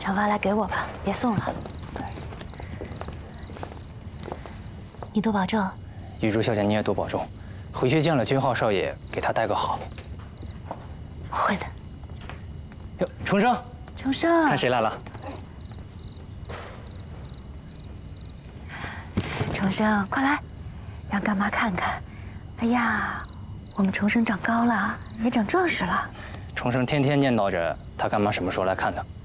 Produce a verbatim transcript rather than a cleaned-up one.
长发来给我吧，别送了。你多保重。 玉珠小姐，你也多保重。回去见了君浩少爷，给他带个好。 会的。 哟，重生， 重生， 看谁来了？ 重生，快来，让干妈看看。哎呀，我们重生长高了，也长壮实了。 重生天天念叨着他干妈什么时候来看他。